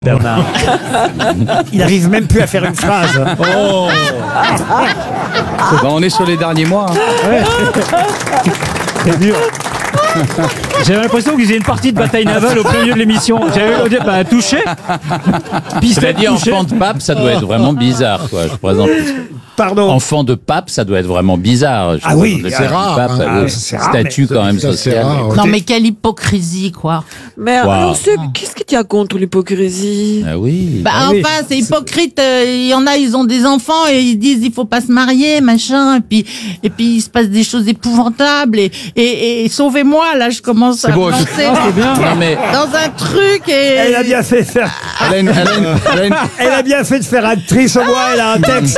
Bernard. Il n'arrive même plus à faire une phrase. Oh. On est sur les derniers mois. Ouais. C'est dur. J'avais l'impression qu'ils faisaient une partie de bataille navale au milieu de l'émission. J'avais dit, touché. C'est-à-dire enfant de pape, ça doit être vraiment bizarre, quoi. Je présente. Pardon. Enfant de pape, ça doit être vraiment bizarre. Ah oui, c'est rare. C'est rare, statut quand même social. Non mais quelle hypocrisie quoi. Mais alors, qu'est-ce que tu as contre l'hypocrisie? Ah oui. Enfin, c'est hypocrite. Il y en a, ils ont des enfants et ils disent il faut pas se marier, machin. Et puis il se passe des choses épouvantables. Et sauvez-moi, là, je commence à me lancer dans un truc. Et Elle a bien fait de faire. Elle a bien fait de faire actrice. Au moins, elle a un texte.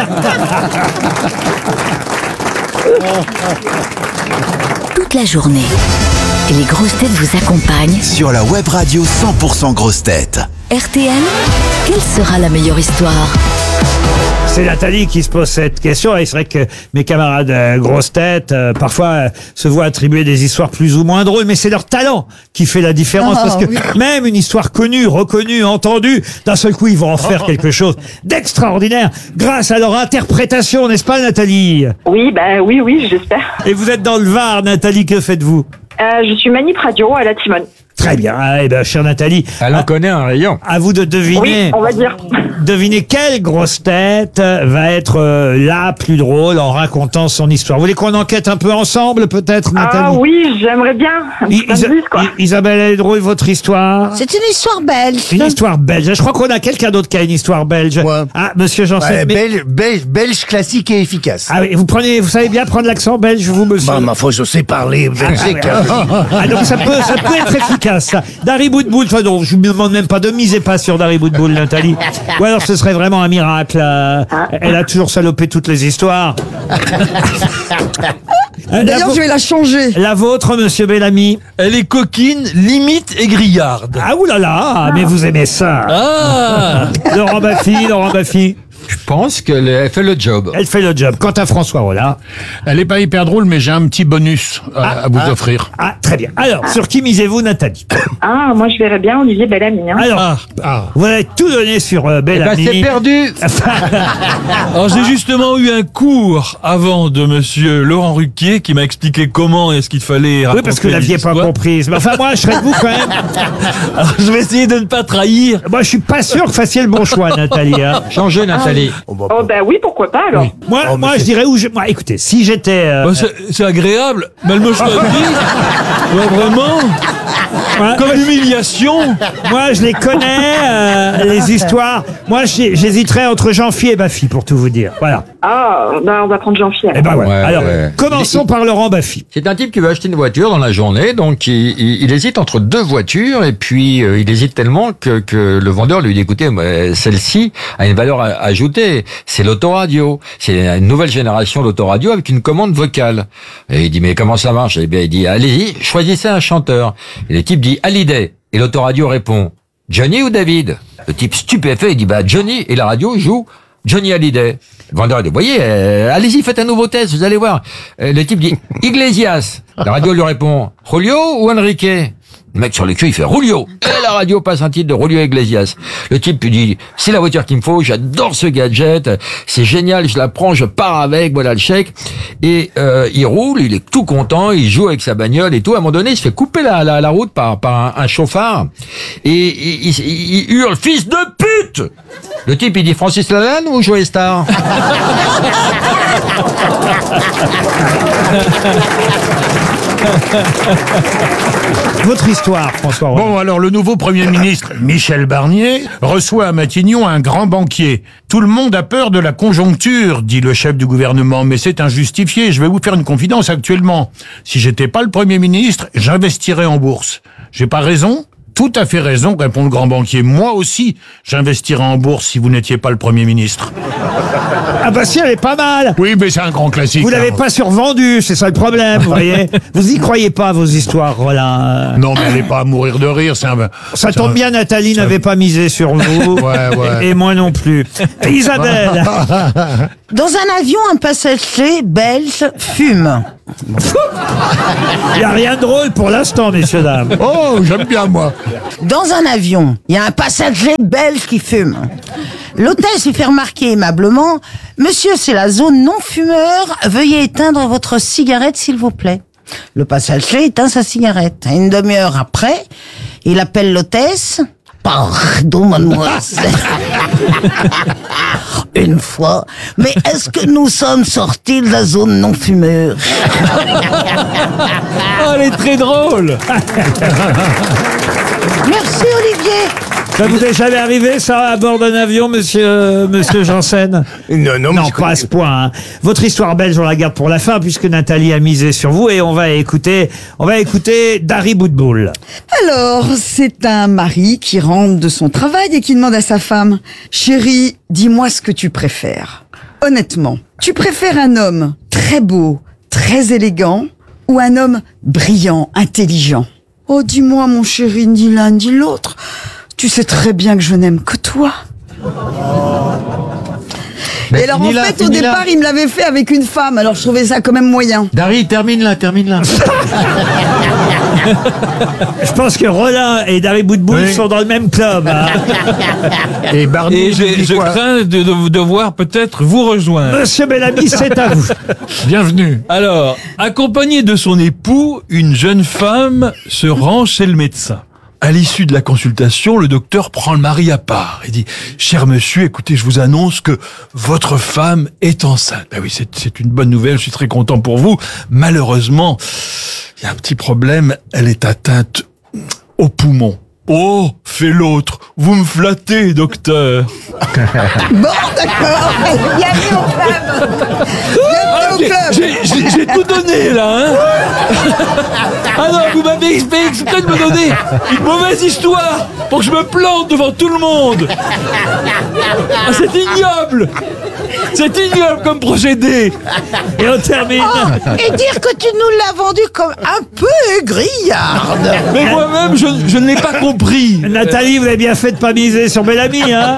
Toute la journée, les grosses têtes vous accompagnent sur la web radio 100% grosses têtes. RTL, quelle sera la meilleure histoire? C'est Nathalie qui se pose cette question. Et c'est vrai que mes camarades grosses têtes, parfois, se voient attribuer des histoires plus ou moins drôles, mais c'est leur talent qui fait la différence. Parce que même une histoire connue, reconnue, entendue, d'un seul coup, ils vont en faire quelque chose d'extraordinaire grâce à leur interprétation, n'est-ce pas, Nathalie? Oui, oui, j'espère. Et vous êtes dans le Var, Nathalie, que faites-vous? Je suis manip radio à la Timone. Très bien. Eh ben, chère Nathalie. Elle en connaît un rayon. À vous de deviner. Oui, on va dire. Devinez quelle grosse tête va être la plus drôle en racontant son histoire. Vous voulez qu'on enquête un peu ensemble, peut-être, Nathalie? Ah oui, j'aimerais bien. Isabelle, elle est drôle, votre histoire? c'est une histoire belge. Une histoire belge. Je crois qu'on a quelqu'un d'autre qui a une histoire belge. Ouais. Ah, monsieur Janssen. Belge classique et efficace. Ah oui, vous savez bien prendre l'accent belge, vous, monsieur? Bah, ma foi, je sais parler belgique. Ah, donc ça peut être efficace, ça. Dari Boudboul, enfin, non, je vous demande même pas de miser pas sur Dari Boudboul, Nathalie. Ou alors ce serait vraiment un miracle. Elle a toujours salopé toutes les histoires. D'ailleurs, je vais la changer. La vôtre, monsieur Bellamy? Elle est coquine, limite et grillarde. Ah, oulala, mais vous aimez ça. Laurent Baffy. Je pense qu'elle fait le job. Elle fait le job. Quant à François Rollin. Elle est pas hyper drôle, mais j'ai un petit bonus à vous offrir. Ah, très bien. Alors, sur qui misez-vous, Nathalie? Ah, moi je verrais bien Olivier Bellamy. Alors, vous avez tout donné sur Bellamy. C'est perdu. Alors j'ai justement eu un cours avant de monsieur Laurent Ruquier qui m'a expliqué comment est-ce qu'il fallait raconter. Oui, parce que vous l'aviez pas comprise. Mais enfin, moi, je serais de vous quand même. Alors je vais essayer de ne pas trahir. Moi, je suis pas sûr que vous fassiez le bon choix, Nathalie. Hein. Changez, Nathalie. Oh bah oui, pourquoi pas alors. Oui. Moi, je dirais moi, écoutez, si j'étais. C'est agréable, mais elle me choisit. Vraiment. Comme l'humiliation. Moi, je les connais, les histoires. Moi, j'hésiterais entre Jean-Phi et Baffy, pour tout vous dire. Voilà. Ah, bah on va prendre Jean-Philippe. Eh ben ouais. Alors, commençons par Laurent Baffy. C'est un type qui veut acheter une voiture dans la journée, donc il hésite entre deux voitures, et puis il hésite tellement que le vendeur lui dit, écoutez, celle-ci a une valeur ajoutée, c'est l'autoradio. C'est une nouvelle génération d'autoradio avec une commande vocale. Et il dit, mais comment ça marche? Eh bien, il dit, allez-y, choisissez un chanteur. Et le type dit, Hallyday. Et l'autoradio répond, Johnny ou David? Le type stupéfait, il dit, Johnny. Et la radio joue Johnny Hallyday. Le vendeur dit, voyez, allez-y, faites un nouveau test, vous allez voir. Le type dit, Iglesias. La radio lui répond, Julio ou Enrique? Le mec sur le cul, il fait Julio. Et la radio passe un titre de Julio Iglesias. Le type lui dit, c'est la voiture qu'il me faut, j'adore ce gadget, c'est génial, je la prends, je pars avec, voilà le chèque. Et il roule, il est tout content, il joue avec sa bagnole et tout. À un moment donné, il se fait couper la route par un chauffard. Et il hurle, fils de pute! Le type, il dit Francis Lalanne ou Joey Star? Votre histoire, François Rollin. Bon, alors le nouveau Premier ministre, Michel Barnier, reçoit à Matignon un grand banquier. Tout le monde a peur de la conjoncture, dit le chef du gouvernement, mais c'est injustifié. Je vais vous faire une confidence actuellement. Si j'étais pas le Premier ministre, j'investirais en bourse. J'ai pas raison? Tout à fait raison, répond le grand banquier. Moi aussi, j'investirais en bourse si vous n'étiez pas le Premier ministre. Ah bah si, elle est pas mal. Oui, mais c'est un grand classique. Vous l'avez pas survendu, c'est ça le problème, vous voyez. Vous y croyez pas, vos histoires, Rollin. Non, mais elle est pas à mourir de rire, Ça tombe bien, Nathalie n'avait pas misé sur vous. Ouais. Et moi non plus. Isabelle. Dans un avion, un passager belge fume. Il n'y a rien de drôle pour l'instant, messieurs, dames. Oh, j'aime bien, moi. Dans un avion, il y a un passager belge qui fume. L'hôtesse lui fait remarquer aimablement « Monsieur, c'est la zone non-fumeur, veuillez éteindre votre cigarette s'il vous plaît. » Le passager éteint sa cigarette. Une demi-heure après, il appelle l'hôtesse. « Pardon, mademoiselle. Une fois, mais est-ce que nous sommes sortis de la zone non-fumeur ?» Oh, elle est très drôle. Merci Olivier. Ça vous est jamais arrivé, ça, à bord d'un avion, monsieur Janssen? Non, pas à ce point. Hein. Votre histoire belge, on la garde pour la fin, puisque Nathalie a misé sur vous, et on va écouter Dari Boudboul. Alors, c'est un mari qui rentre de son travail et qui demande à sa femme « Chérie, dis-moi ce que tu préfères. Honnêtement, tu préfères un homme très beau, très élégant, ou un homme brillant, intelligent ? Oh, dis-moi, mon chéri, ni l'un ni l'autre. Tu sais très bien que je n'aime que toi. » Et alors, en fait, au départ, il me l'avait fait avec une femme, alors je trouvais ça quand même moyen. Dari, termine là. Je pense que Rollin et Dari Boudboul sont dans le même club. Hein. Et Barney, je crains de devoir peut-être vous rejoindre. Monsieur Bellamy, c'est à vous. Bienvenue. Alors, accompagnée de son époux, une jeune femme se rend chez le médecin. À l'issue de la consultation, le docteur prend le mari à part et dit « Cher monsieur, écoutez, je vous annonce que votre femme est enceinte. » Ben oui, c'est une bonne nouvelle, je suis très content pour vous. Malheureusement, il y a un petit problème, elle est atteinte au poumon. Oh, fait l'autre, vous me flattez, docteur. Bon, d'accord. Bienvenue au club. Bienvenue au club. J'ai tout donné, là, hein. Ah non, vous m'avez fait exprès de me donner une mauvaise histoire pour que je me plante devant tout le monde. Ah, c'est ignoble. C'est ignoble comme procédé. Et on termine. Oh, et dire que tu nous l'as vendu comme un peu grillarde. Mais moi-même, je ne l'ai pas compris. Nathalie, vous avez bien fait de pas miser sur Bellamy, hein.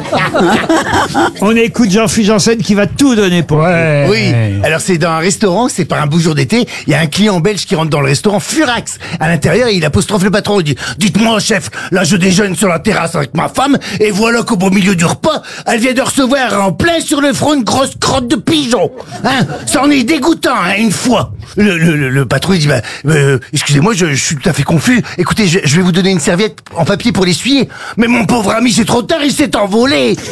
On écoute Jean-Philippe Janssen qui va tout donner pour vous. Oui, alors c'est dans un restaurant, c'est par un beau jour d'été, il y a un client belge qui rentre dans le restaurant furax. À l'intérieur, il apostrophe le patron, il dit « Dites-moi, chef, là je déjeune sur la terrasse avec ma femme, et voilà qu'au beau milieu du repas, elle vient de recevoir en plein sur le front une grosse crotte de pigeon. Hein, ça en est dégoûtant, hein, une fois. » Le patron, il dit excusez-moi, je suis tout à fait confus. Écoutez, je vais vous donner une serviette en papier pour l'essuyer. Mais mon pauvre ami, c'est trop tard, il s'est envolé. Et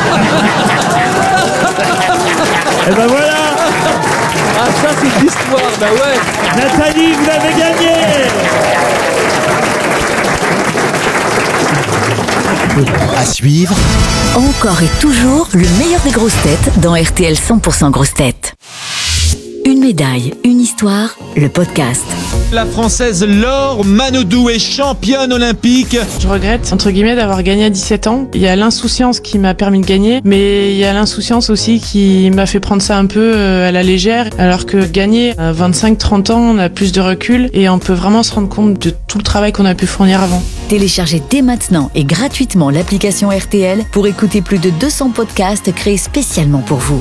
ben voilà. Ah, ça c'est de l'histoire, bah ouais. Nathalie, vous avez gagné. À suivre. Encore et toujours le meilleur des grosses têtes dans RTL 100% grosses têtes. Une médaille, une histoire, le podcast. La Française Laure Manodou est championne olympique. Je regrette, entre guillemets, d'avoir gagné à 17 ans. Il y a l'insouciance qui m'a permis de gagner, mais il y a l'insouciance aussi qui m'a fait prendre ça un peu à la légère, alors que gagner à 25-30 ans, on a plus de recul et on peut vraiment se rendre compte de tout le travail qu'on a pu fournir avant. Téléchargez dès maintenant et gratuitement l'application RTL pour écouter plus de 200 podcasts créés spécialement pour vous.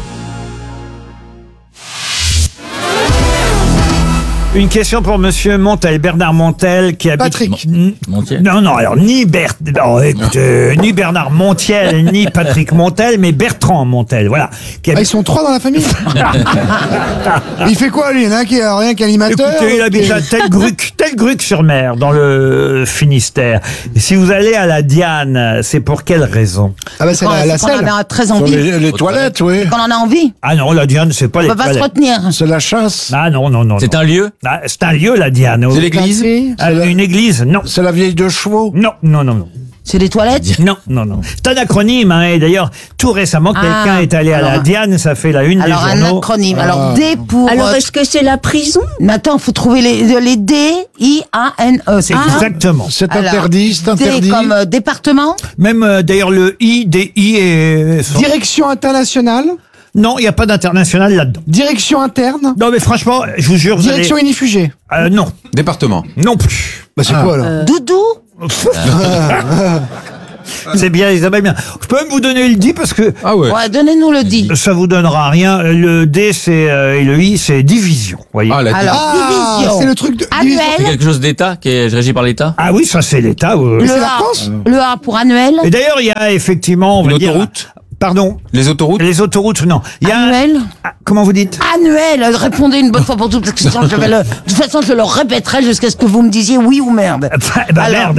Une question pour monsieur Montel, Bernard Montel, qui habite... Patrick. Montiel. Non, alors, ni ni Bernard Montiel, ni Patrick Montel, mais Bertrand Montel, voilà. Ils sont trois dans la famille. Il fait quoi, lui? Il y en a un qui est rien qu'animateur. Écoutez, il habite à Telgruc-sur-Mer, dans le Finistère. Et si vous allez à la Diane, c'est pour quelle raison? Ah ben c'est la salle. On en a très envie. Les toilettes, oui. On en a envie. Ah non, la Diane, c'est pas les toilettes. On va pas se retenir. C'est la chasse. Ah non. C'est un lieu? Ah, c'est un lieu, la Diane. C'est l'église? Une église, non. C'est la vieille de chevaux? Non. C'est les toilettes? Non. C'est un acronyme, hein, et d'ailleurs, tout récemment, quelqu'un est allé à la Diane, ça fait la une des journaux. Alors, un acronyme. Alors, D pour... Alors, est-ce que c'est la prison? Mais attends, faut trouver les D, I, A, N, E. C'est exactement. C'est Alors, interdit, c'est interdit. D comme département? Même, d'ailleurs, le I, DI et... Direction internationale? Non, il n'y a pas d'international là-dedans. Direction interne? Non, mais franchement, je vous jure... Direction inifugée? Non. Département. Non plus. Bah c'est quoi, alors? Doudou? C'est bien, Isabelle, bien. Je peux même vous donner le D parce que... Ouais, donnez-nous le D. Ça vous donnera rien. Le D, et le I, c'est division. Voyez. Ah, la division. C'est le truc de... Annuel. C'est quelque chose d'État qui est régi par l'État. Ah oui, ça c'est l'État. Le A pour annuel. Et d'ailleurs, il y a effectivement, on va dire... Autoroute. Pardon. Les autoroutes. Les autoroutes, non. Il y a Annuel. Comment vous dites? Annuel. Répondez une bonne fois pour toutes, parce que sinon de toute façon, je le répéterai jusqu'à ce que vous me disiez oui ou merde. Merde.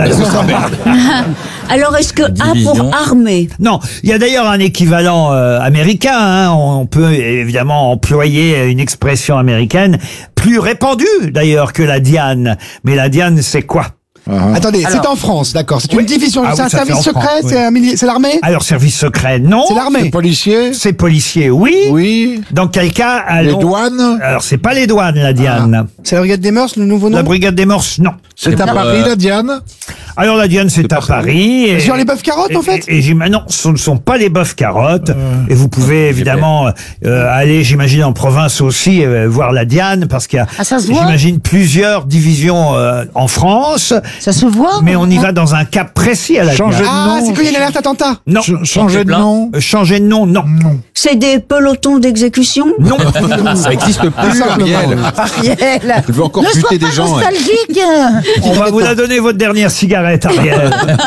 Alors, est-ce que A pour armée? Non, il y a d'ailleurs un équivalent américain. Hein. On peut évidemment employer une expression américaine plus répandue d'ailleurs que la Diane. Mais la Diane, c'est quoi? Attendez, c'est en France, d'accord. C'est une division, c'est un service secret, c'est l'armée? Alors, service secret, non. C'est l'armée. C'est policier? C'est policier, oui. Oui. Dans quel cas? Les douanes? Alors, c'est pas les douanes, la Diane. C'est la brigade des mœurs, le nouveau nom? La brigade des mœurs, non. C'est à Paris, la Diane? Alors, la Diane, c'est à Paris. C'est sur les bœufs carottes, en fait? Et non, ce ne sont pas les bœufs carottes. Et vous pouvez évidemment aller, j'imagine, en province aussi, voir la Diane, parce qu'il y a, j'imagine, plusieurs divisions en France. Ça se voit? Mais on y va dans un cas précis à la Diane. Ah, c'est qu'il y a une alerte attentat? Non. Changer de nom? Changer de nom, non. C'est des pelotons d'exécution? Non. Ça existe plus, Ariel. Ariel. Je veux encore buter des gens. Nostalgique. On va vous la donner, votre dernière cigarette, Ariel.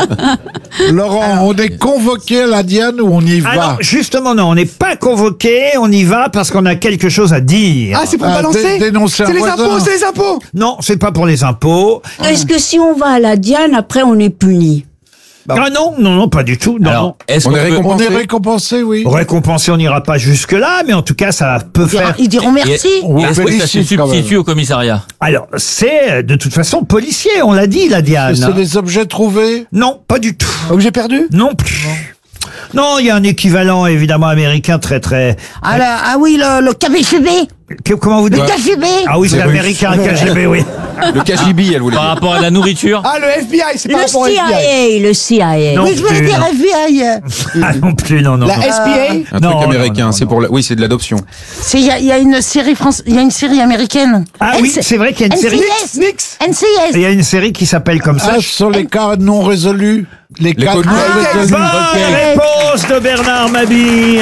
Laurent, on est convoqué à la Diane ou on y va? Alors, justement, non, on n'est pas convoqué, on y va parce qu'on a quelque chose à dire. Ah, c'est pour balancer? Dénoncer un C'est les voisin. impôts, c'est les impôts! Non, c'est pas pour les impôts. Est-ce que si on va à la Diane, après on est puni? Ah non, pas du tout. Non, Alors, est-ce On qu'on est peut- récompensé, oui. Récompensé, on n'ira pas jusque-là, mais en tout cas, ça peut faire... Ils diront merci. On vous Est-ce que ça se félicite quand même. substitue au commissariat? Alors, c'est de toute façon policier, on l'a dit, la Diane. C'est des objets trouvés? Non, pas du tout. Objet perdu? Non plus. Non, il y a un équivalent évidemment américain très... Ah oui, le KGB. Comment vous dites? Le KGB. Ah oui, c'est C'est russe. américain, le KGB, oui. Le KGB, elle voulait. Par rapport à la nourriture. Ah, le FBI, c'est pas Le rapport au FBI. CIA, le CIA. Non Oui, je voulais plus, dire non. FBI. Ah non plus, non. La SPA? Un Non, truc américain, non, c'est pour oui, c'est de l'adoption. Il y a une série il y a une série américaine. Ah oui, c'est vrai qu'il y a une série... NCIS. Il NCIS. y a une série qui s'appelle comme ça. Ah, sur les cas non résolus. Les cas codes non Ah, résolus. Bonne réponse de Bernard Mabille.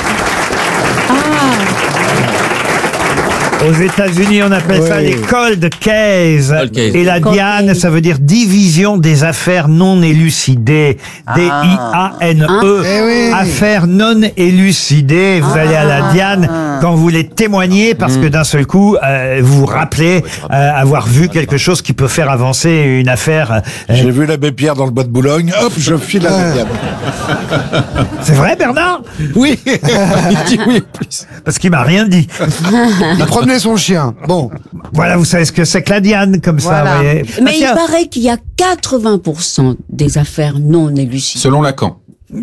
Aux États-Unis, on appelle ça les cold cases. Cold case. Et la Diane, ça veut dire division des affaires non élucidées. D-I-A-N-E. Eh oui. Affaires non élucidées. Vous allez à la Diane quand vous voulez témoigner parce que d'un seul coup, vous vous rappelez avoir vu quelque chose qui peut faire avancer une affaire. J'ai vu l'abbé Pierre dans le bois de Boulogne. Hop, je file à la Diane. C'est vrai, Bernard? Oui. Il dit oui. Parce qu'il m'a rien dit. Il promenait son chien. Bon. Voilà, vous savez ce que c'est que la Diane, comme ça, vous voyez. Mais il paraît qu'il y a 80% des affaires non élucidées. Selon Lacan.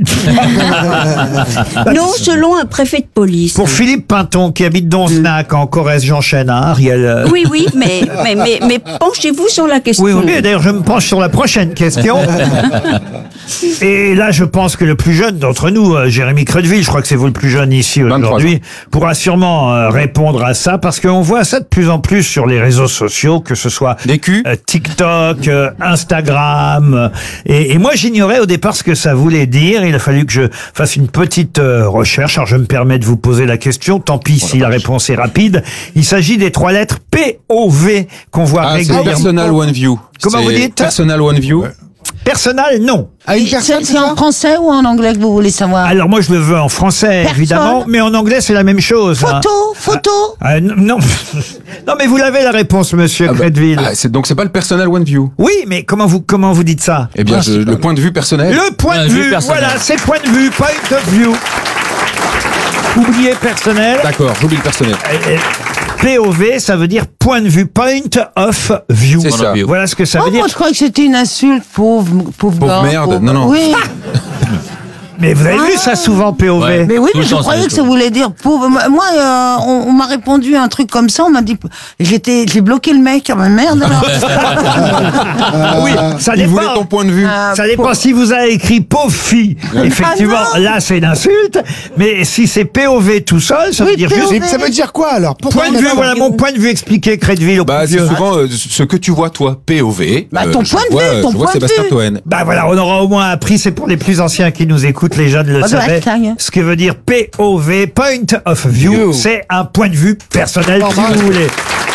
Non, selon un préfet de police. Pour Philippe Pinton, qui habite Donzenac, en Corrèze, j'enchaîne, hein, Ariel. Oui, mais penchez-vous sur la question. Oui, oui, d'ailleurs, je me penche sur la prochaine question. Et là, je pense que le plus jeune d'entre nous, Jérémy Creudeville, je crois que c'est vous le plus jeune ici aujourd'hui, pourra sûrement répondre à ça, parce qu'on voit ça de plus en plus sur les réseaux sociaux, que ce soit TikTok, Instagram. Et moi, j'ignorais au départ ce que ça voulait dire. Il a fallu que je fasse une petite recherche. Alors, je me permets de vous poser la question. Tant pis si la réponse est rapide. Il s'agit des 3 lettres POV qu'on voit régulièrement. C'est Personal One View. Comment vous dites? Personal One View. Personnel, non. C'est en français ou en anglais que vous voulez savoir? Alors moi je le veux en français évidemment, mais en anglais c'est la même chose. Photo. Non, non mais vous l'avez la réponse, monsieur Creudeville. Donc c'est pas le Personal One View. Oui, mais comment vous dites ça? Eh bien, le point de vue personnel. Le point de vue, voilà, c'est point de vue, point of view. Oubliez personnel. D'accord, j'oublie le personnel. POV, ça veut dire point de vue, point of view. C'est ça. Voilà ce que ça veut dire. Moi, je crois que c'était une insulte, pauvre Pauvre gars, merde. pauvre- Non. Oui. Mais vous avez vu ça souvent, POV? Ouais. Mais oui, Tout mais le je temps, croyais c'est que ça voulait dire pauvre. Moi, on m'a répondu un truc comme ça. On m'a dit, j'ai bloqué le mec. Mais merde. Alors. Oui, ça Il dépend. voulait ton point de vue. Ça dépend si vous avez écrit pauvre fille. Effectivement, Ah non. là c'est une insulte. Mais si c'est POV tout seul, ça veut dire POV. juste. Ça veut dire quoi alors? Pourquoi Point de on a vue, pas- voilà mon point de vue expliqué, Crédville au Bah, plus c'est vieux. souvent ce que tu vois, toi, POV. Bah, ton je point de vois- vue, ton je vois point de Sébastien vue. Toen. Bah voilà, on aura au moins appris, c'est pour les plus anciens qui nous écoutent, les jeunes le Ah, bah, savaient, clagne. ce que veut dire POV, Point of View, c'est un point de vue personnel, si vous voulez.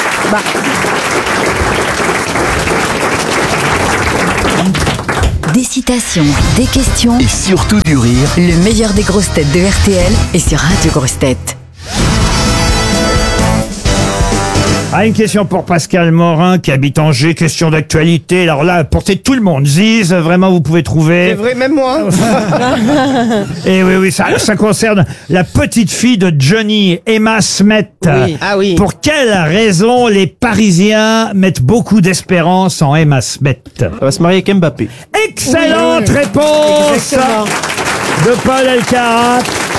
Des citations, des questions. Et surtout du rire. Le meilleur des grosses têtes de RTL est sur Radio Grosses Têtes. Ah, une question pour Pascal Morin qui habite Angers, question d'actualité. Alors là, portez tout le monde. Ziz, vraiment, vous pouvez trouver. C'est vrai, même moi. Et oui, ça concerne la petite fille de Johnny, Emma Smet. Oui. Ah oui. Pour quelle raison les Parisiens mettent beaucoup d'espérance en Emma Smet? Elle va se marier avec Mbappé. Excellente réponse Exactement. de Paul Elkarat.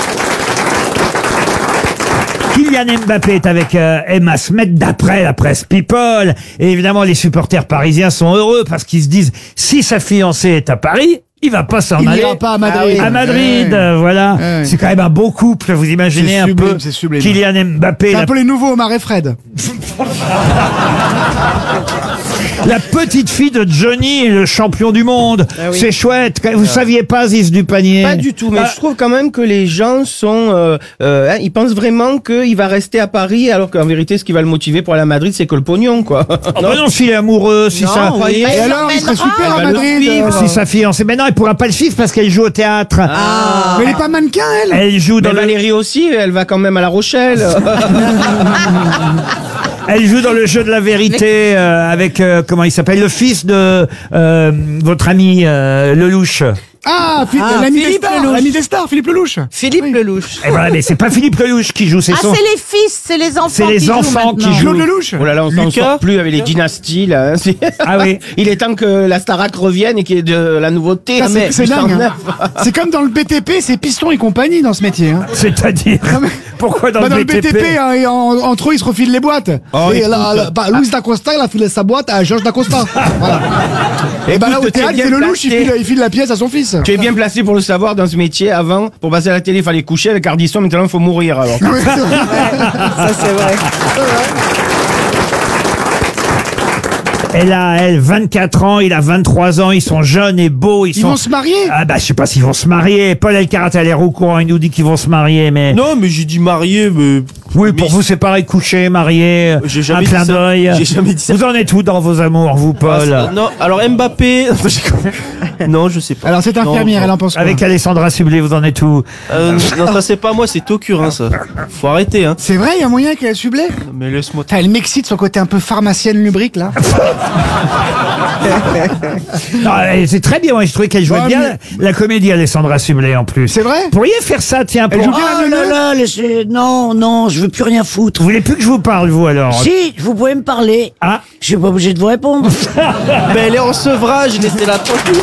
Kylian Mbappé est avec Emma Smet d'après la presse People. Et évidemment, les supporters parisiens sont heureux parce qu'ils se disent, si sa fiancée est à Paris, il va pas s'en Il aller n'ira pas à Madrid. À Madrid, Ouais. voilà. Ouais. C'est quand même un beau couple, vous imaginez C'est un sublime, peu c'est sublime. Kylian Mbappé, C'est un peu les nouveaux Omar et Fred. la petite fille de Johnny et le champion du monde. Ah oui. C'est chouette. Vous saviez pas, Ziz du panier? Pas du tout, mais je trouve quand même que les gens sont... ils pensent vraiment qu'il va rester à Paris, alors qu'en vérité, ce qui va le motiver pour aller à Madrid, c'est que le pognon, quoi. Oh bah non, s'il est amoureux, si Non, ça... oui. Et alors, il serait super à va le Madrid. suivre. Si sa fiancée... Mais non, elle pourra pas le suivre parce qu'elle joue au théâtre. Mais elle est pas mannequin, elle. Elle joue dans Mais le... Valérie aussi, elle va quand même à La Rochelle. Elle joue dans le jeu de la vérité avec, comment il s'appelle, le fils de votre ami Lelouch. Ah, l'ami des stars, l'ami des stars, Philippe Lelouch. Philippe Lelouch. Et voilà, mais c'est pas Philippe Lelouch qui joue, c'est Ah, son... c'est les fils, c'est les enfants. C'est les qui jouent enfants qui maintenant. jouent. Claude Lelouch. Oh là là, on s'en sort plus avec les dynasties, là. hein. Ah oui. Il est temps que la Starac revienne et qu'il y ait de la nouveauté. Ah, hein, mais c'est dingue. 109. Hein. C'est comme dans le BTP, c'est Piston et compagnie dans ce métier. Hein. C'est-à-dire... mais- Pourquoi dans Bah, le BTP, hein, et entre eux, ils se refilent les boîtes. Oh, et écoute. Louis Dacosta, il a filé sa boîte à Georges Dacosta. Voilà. Et bah là, au Écoute, théâtre, tu es c'est bien Lelouch, placé. il file la pièce à son fils. Tu es bien placé pour le savoir dans ce métier. Avant, pour passer à la télé, il fallait coucher. Le Cardisson, maintenant, il faut mourir. Alors. Ouais, c'est vrai. Ça, c'est vrai. Elle a, 24 ans, il a 23 ans, ils sont jeunes et beaux. Ils vont se marier. Ah bah je sais pas s'ils vont se marier. Paul Elkarat a l'air au courant, il nous dit qu'ils vont se marier, mais... Non, mais j'ai dit marié, mais... Oui, pour vous c'est pareil, coucher, marier, J'ai un jamais dit clin ça. d'œil. J'ai jamais dit ça. Vous en êtes où dans vos amours, vous, Paul? Non, alors Mbappé... non, je sais pas. Alors, cette infirmière, elle en pense quoi? Avec Alessandra Sublet, vous en êtes où? Non, ça c'est pas moi, c'est Tokurin, ça. Faut arrêter, hein. C'est vrai, il y a moyen qu'elle sublée. Mais laisse-moi... Elle m'excite son côté un peu pharmacienne lubrique, là. Non, c'est très bien, moi je trouvais qu'elle jouait Ouais, bien la comédie Alessandra Sublet en plus. C'est vrai? Vous pourriez faire ça, tiens, pour... Elle joue bien Oh la là neuneu. là, laissez... Non, je veux plus rien foutre. Vous voulez plus que je vous parle, vous, alors? Si, vous pouvez me parler. Ah. Je suis pas obligé de vous répondre. Mais elle est en sevrage, laissez-la tranquille.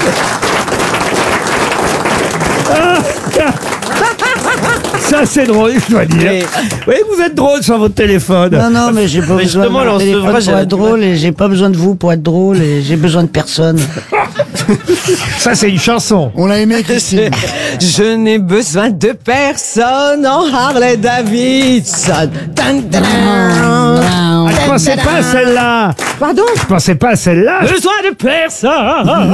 Ça, c'est drôle, je dois dire. Oui, vous êtes drôle sur votre téléphone. Non, mais j'ai pas Mais besoin de justement, mon là, on se téléphone verra, pour j'ai être drôle et j'ai pas besoin de vous pour être drôle et j'ai besoin de personne. Ça, c'est une chanson. On l'a aimé, Christine. Je n'ai besoin de personne en Harley Davidson. Je pensais pas à celle-là. Pardon? Je pensais pas à celle-là. Besoin de personne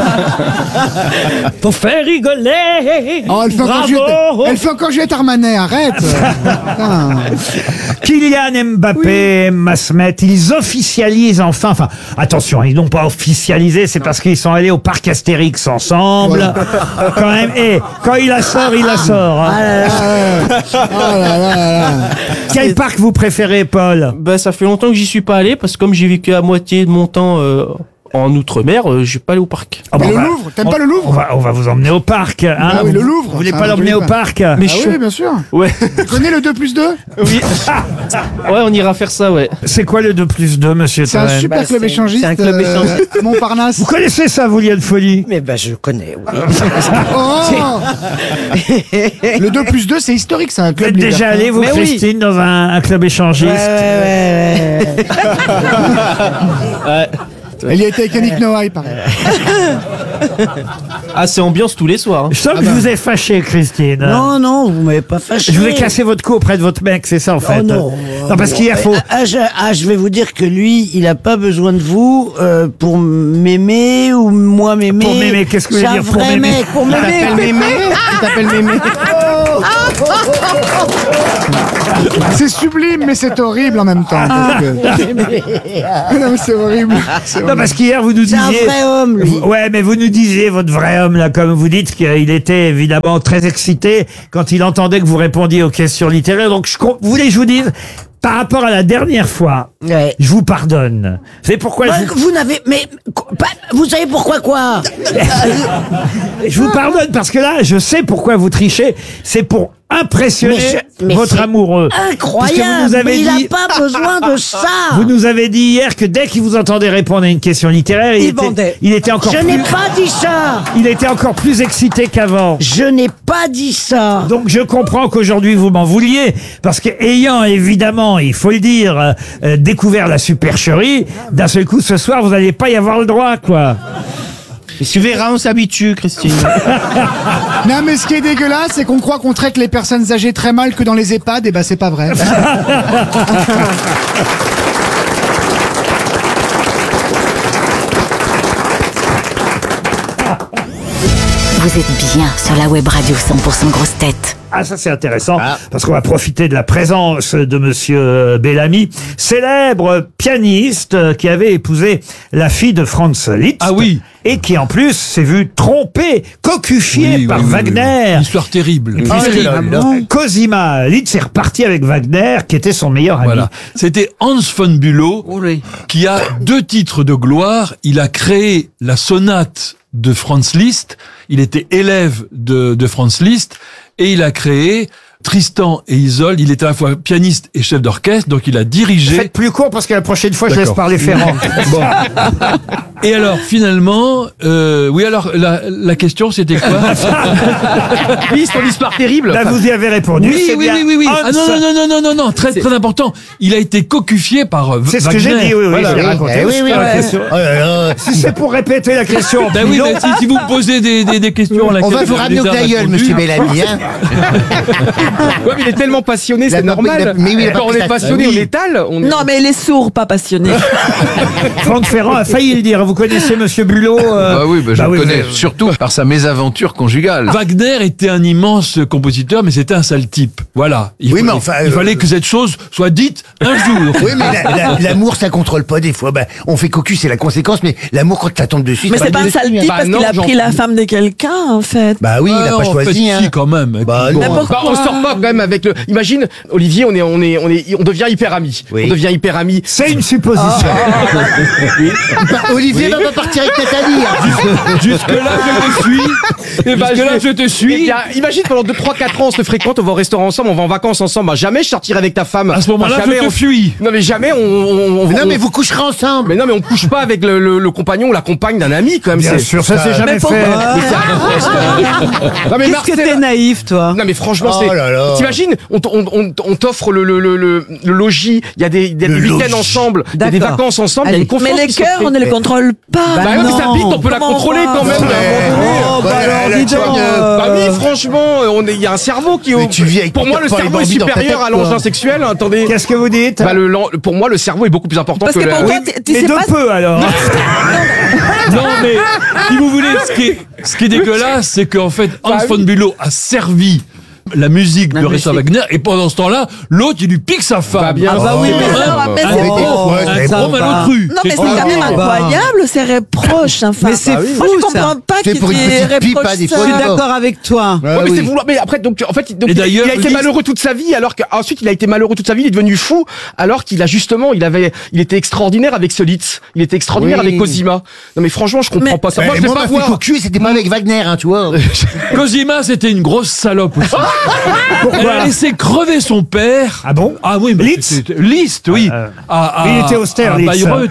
pour faire rigoler. Oh, elle fait encore Juliette Armanet, arrête. Putain. Kylian Mbappé, Emma Smet, ils officialisent enfin, attention, ils n'ont pas officialisé, c'est parce qu'ils sont allés au parc Astérix ensemble. Quand même, et quand il la sort, il la sort. hein. Oh là là. Quel parc vous préférez, Paul? Ben, ça fait longtemps que j'y suis pas allé, parce que comme j'ai vécu à moitié de mon temps En Outre-mer, je vais pas aller au parc. Ah, Mais bon, le Louvre, t'aimes pas le Louvre on va vous emmener au parc. Hein. Ah oui, le Louvre. Vous voulez c'est pas un l'emmener joli au parc. parc? Mais Ah oui, bien sûr. Ouais. Tu connais le 2+2 Oui. Ouais, on ira faire ça, ouais. C'est quoi le 2+2, monsieur C'est un Toen? super club échangiste. c'est un club échangiste. À Montparnasse. Vous connaissez ça, vous, Liane Folie? Mais ben, je connais, oui. Oh Le 2+2, c'est historique, c'est un Vous club êtes déjà libertin. allé, vous, Mais oui. Christine, dans un club échangiste? Ouais. Elle y a été avec Yannick Noah, il paraît. Ah, c'est ambiance tous les soirs. Je sens que je vous ai fâché, Christine. Non, vous m'avez pas fâché. Je vous ai cassé votre cou auprès de votre mec, c'est ça en fait. Oh non. Non, parce qu'hier, faut. Je vais vous dire que lui, il a pas besoin de vous pour m'aimer ou moi m'aimer. Pour m'aimer, qu'est-ce que vous voulez dire, pour C'est un vrai m'aimer mec, pour m'aimer. Il t'appelle Mémé. C'est sublime, mais c'est horrible en même temps. parce que- Non, mais c'est horrible. Non, parce qu'hier, vous nous C'est disiez. un vrai homme, lui. Ouais, mais vous nous disiez, votre vrai homme, là, comme vous dites, qu'il était évidemment très excité quand il entendait que vous répondiez aux questions littéraires. Donc, vous voulez que je vous dise, par rapport à la dernière fois, Ouais. je vous pardonne. Vous savez pourquoi Ouais, vous n'avez, mais vous savez pourquoi quoi? je vous pardonne parce que là, je sais pourquoi vous trichez. C'est pour impressionner Mais votre c'est amoureux. Parce que Incroyable, vous nous avez mais il dit- n'a pas besoin de ça. Vous nous avez dit hier que dès qu'il vous entendait répondre à une question littéraire, Il bandait. il était encore Je plus, n'ai pas dit ça. il était encore plus excité qu'avant. Je n'ai pas dit ça. Donc je comprends qu'aujourd'hui vous m'en vouliez, parce que ayant évidemment, il faut le dire, découvert la supercherie, d'un seul coup ce soir vous n'allez pas y avoir le droit, quoi. Et tu verras, on s'habitue, Christine. Non, mais ce qui est dégueulasse, c'est qu'on croit qu'on traite les personnes âgées très mal que dans les EHPAD, et ben c'est pas vrai. Vous êtes bien sur la web radio 100% grosses têtes. Ah, ça c'est intéressant, parce qu'on va profiter de la présence de monsieur Bellamy, célèbre pianiste qui avait épousé la fille de Franz Liszt. Ah oui. Et qui en plus s'est vu trompé, cocufié par Wagner. Une histoire terrible. Cosima Liszt est reparti avec Wagner, qui était son meilleur ami. Voilà. C'était Hans von Bülow qui a 2 titres de gloire. Il a créé la sonate de Franz Liszt. Il était élève de Franz Liszt et il a créé Tristan et Isolde. Il était à la fois pianiste et chef d'orchestre, donc il a dirigé. Faites plus court parce que la prochaine fois je laisse D'accord. parler Ferrand. Bon. Et alors finalement, oui alors la question c'était quoi? Oui, c'est ton histoire terrible. Là vous y avez répondu. Oui, c'est oui, bien oui, oui, oui. Hans. Ah non, très très important. Il a été cocufié par C'est ce Wagner. que j'ai dit, oui, Voilà. je l'ai raconté. oui, C'est oui, pas la ouais. question. Oh là là. Si c'est pour répéter la question, Ben oui, mais si vous me posez des questions à On laquelle va vous ramener au déjà gueule, répondu. monsieur Bellamy. Hein. Ouais, mais il est tellement passionné, La c'est normal. mais oui, il a Quand pas on pris est sa- passionné, oui. on étale. On... Non, mais il est sourd, pas passionné. Franck Ferrand a failli le dire. Vous connaissez monsieur Bülow Ah oui, je le connais, vous- surtout par sa mésaventure conjugale. Wagner était un immense compositeur, mais c'était un sale type. Voilà. Oui, mais enfin, il fallait que cette chose soit dite un jour. Oui, mais l'amour, ça contrôle pas des fois. Ben, on fait cocu, c'est la conséquence, mais l'amour, quand ça tombe dessus, Mais c'est pas un dessus, sale type Bah parce non, qu'il a j'en pris la prie. femme de quelqu'un, en fait. Bah oui, il a pas en choisi. fait, Hein. si, quand même. Et Bah puis, non. Mais pourquoi Bah, on sort pas quand même avec le. Imagine, Olivier, on devient hyper amis. Oui. On devient hyper amis. C'est une supposition. Olivier va pas partir avec Nathalie. Hein. Jusque-là, je te suis. Eh ben, Jusque-là, je te suis. Eh bien, imagine pendant 2, 3, 4 ans, on se fréquente, on va au restaurant ensemble, on va en vacances ensemble. Bah, jamais je sortirai avec ta femme. À ce moment-là, Jamais je te on- fuis. Non, mais jamais Mais non, mais vous coucherez ensemble. Mais non, mais on couche pas avec le compagnon ou la compagne d'un ami, quand même. Bien sûr, ça c'est jamais fait. Non, mais Qu'est-ce que t'es naïf, toi? Non mais franchement, Oh c'est. là là. T'imagines, on t'offre le logis, il y a des week-ends logis. ensemble, il y a des D'accord. vacances ensemble, il y a Allez, une confiance mais les qui se cœurs, crée. on ne les contrôle pas. Bah oui, mais sa bite, on peut la Comment contrôler va quand même. Oh, bah alors, dis donc. Bah oui, franchement, il y a un cerveau qui. Mais tu vis avec Pour moi, le pas les cerveau est bambis dans ta supérieur tête, à quoi. l'engin sexuel. Attendez. Qu'est-ce que vous dites? Bah, pour moi, le cerveau est beaucoup plus important Parce que que la. pour toi, Oui. tu Mais sais de pas. peu alors. Non, mais si vous voulez, ce qui est dégueulasse, c'est qu'en fait, Hans von Bülow a servi la musique de Richard Wagner, et pendant ce temps-là, l'autre, il lui pique sa femme. bien sûr. oui, mais ça, un gros malotru. Non, mais c'est quand même incroyable, ces reproches. Enfin, Mais c'est fou, moi, je ça. comprends pas C'est qu'il pour une y ait petite pipe, reproche hein, des ça. fois. Je suis d'accord avec toi. Ouais, mais oui. c'est vouloir. Mais après, donc, en fait, Et il d'ailleurs, a été malheureux toute sa vie, alors qu'ensuite il a été malheureux toute sa vie, il est devenu fou, alors qu'il a justement, il était extraordinaire avec Solitz, il était extraordinaire Oui. avec Cosima. Non mais franchement, je comprends pas ça. Moi, je vais moi, pas ma voir. flic au cul, c'était pas avec Wagner, hein, tu vois. Cosima, c'était une grosse salope aussi. Elle a laissé crever son père. Ah bon? Ah oui, mais Liszt Liszt, oui. Il était austère, à Liszt. Bayreuth.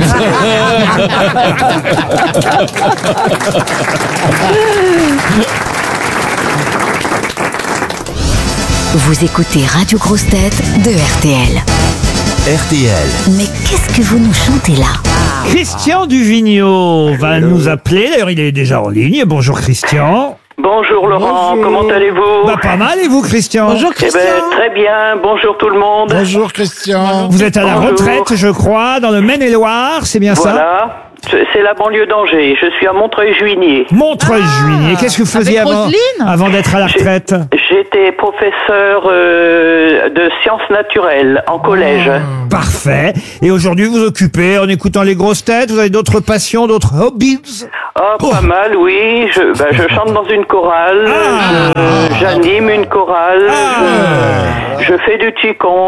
Vous écoutez Radio Grosse Tête de RTL. RTL. Mais qu'est-ce que vous nous chantez là? Christian Duvigneau va nous appeler. D'ailleurs, il est déjà en ligne. Bonjour Christian. Bonjour Laurent, comment allez-vous? Bah, pas mal, et vous Christian? Bonjour Eh ben, Christian. très bien, bonjour tout le monde. Bonjour Christian. Vous êtes à la Bonjour. retraite, je crois, dans le Maine-et-Loire, c'est bien ça? Voilà, c'est la banlieue d'Angers, je suis à Montreuil-Juigné. Montreuil-Juigné. Qu'est-ce que vous faisiez Avec avant, Roselyne avant d'être à la retraite? J'étais professeur de sciences naturelles en collège. Parfait. Et aujourd'hui, vous occupez en écoutant les grosses têtes. Vous avez d'autres passions, d'autres hobbies? Ah, pas mal, oui. Je chante dans une chorale, j'anime une chorale, je fais du qigong.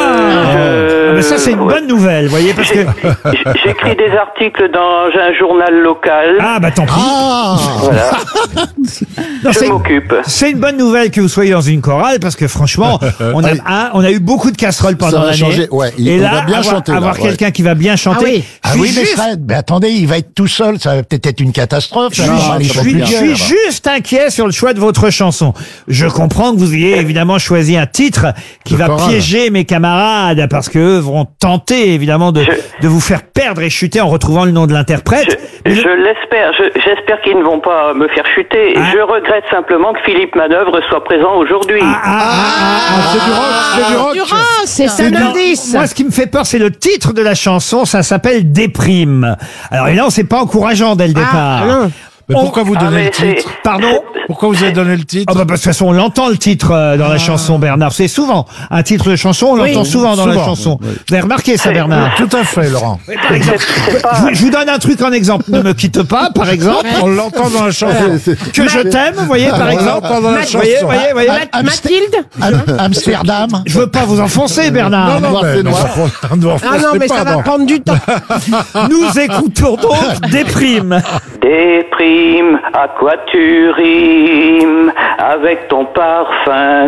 Ah, mais ça, c'est une bonne nouvelle, vous voyez, parce que... J'écris des articles dans un journal local. Ah, bah tant pis. Voilà. Non, Je m'occupe. C'est une bonne nouvelle que vous soyez dans une chorale, parce que franchement, on a eu beaucoup de casseroles pendant Ça va l'année. changer, ouais. Et On là, va bien chanter, là, avoir ouais. quelqu'un qui va bien chanter. Ah je oui, suis mais juste- Fred, mais attendez, il va être tout seul, ça va peut-être être une catastrophe. Je ça va aller suis, pas plus je suis bien. juste inquiet sur le choix de votre chanson. Je comprends que vous ayez évidemment choisi un titre qui va chorale. piéger mes camarades parce que eux vont tenter évidemment de vous faire perdre et chuter en retrouvant le nom de l'interprète. Je l'espère. J'espère qu'ils ne vont pas me faire chuter. Je regrette simplement que Philippe Manœuvre soit présent aujourd'hui. C'est du rock, c'est du rock. C'est un Non, indice. Moi, ce qui me fait peur, c'est le titre de la chanson. Ça s'appelle Déprime. Alors évidemment, c'est pas encourageant dès le départ. Mais pourquoi vous donnez mais le titre? Pardon? Pourquoi vous avez donné le titre? Ah bah, de toute façon, on l'entend le titre dans la chanson, Bernard. C'est souvent un titre de chanson, on l'entend souvent dans la souvent, chanson. oui. Vous avez remarqué ça, Bernard? Tout à fait, Laurent. Par exemple, je vous donne un truc en exemple. Ne me quitte pas, par exemple. On l'entend dans la chanson. Que je t'aime, vous voyez, par On exemple. l'entend dans la Vous voyez, chanson. voyez. Mathilde. Amsterdam. Je veux pas vous enfoncer, Bernard. Non, mais Ah non, mais ça va prendre du temps. Nous écoutons donc Déprime. Déprime, à quoi tu rimes avec ton parfum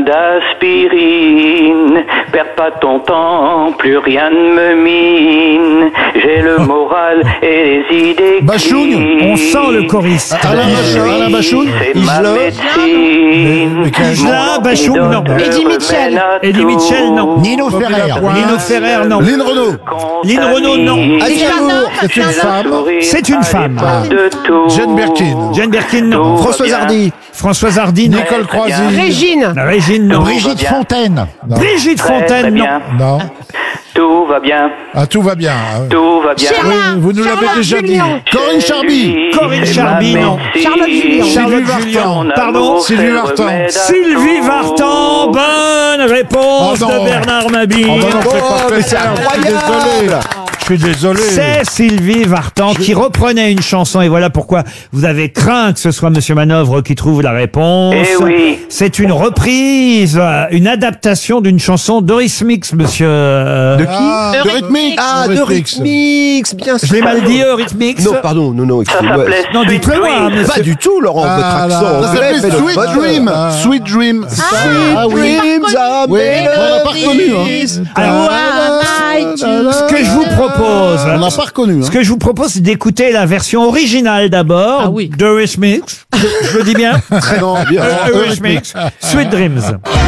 d'aspirine? Perds pas ton temps, plus rien ne me mine. J'ai le moral et les idées Bachoun, on sent le choriste. Alain Bachoun, c'est ma médecine. Isla, Bachoun, non. Eddie Mitchell. Eddie Mitchell, non. Nino Ferrer. Nino Ferrer, non. Lynn Renaud. Lynn Renaud, non. Aznavour, c'est une femme. C'est une femme. Jane Birkin. Jane Birkin, non. Françoise Hardy. Françoise Hardy, non. Nicole Croisy. Régine. Régine, non. Brigitte Fontaine. Non. Brigitte Très Fontaine, non. bien. Non. Tout va bien, Ah, tout va bien. tout va bien. Oui, vous nous l'avez déjà dit. Corinne Charby. Corinne Charby, non. Charlotte Julien. Charlotte Sylvie Julien. Vartan. Pardon. Sylvie Vartan. Sylvie Vartan, bonne réponse Oh non. de Bernard Mabille. Oh, bah non, faites pas plaisir. Je suis désolé. Je suis désolé. C'est Sylvie Vartan qui reprenait une chanson et voilà pourquoi vous avez craint que ce soit Monsieur Manœuvre qui trouve la réponse. Eh oui. C'est une reprise, une adaptation d'une chanson d'Eurythmics, monsieur. De qui? De rythmique. Ah, de Rhythmix, bien sûr. Je l'ai mal dit, Eurythmics. Non, pardon, non, excusez-moi. s'appelait Non, Sweet dites-le moi, Dream. monsieur. Pas du tout, Laurent, votre accent Ça anglais s'appelait fait notre Sweet bonheur. Dream. Sweet Dream. Ah oui. Dreams are Oui, on n'a pas reconnu. Hein. Alors, ce que je vous propose, On n'a pas reconnu. ce que je vous propose, c'est d'écouter la version originale d'abord Ah oui. d'Eurythmics. Je le dis bien. Non, bien. Eurythmics. Sweet Dreams.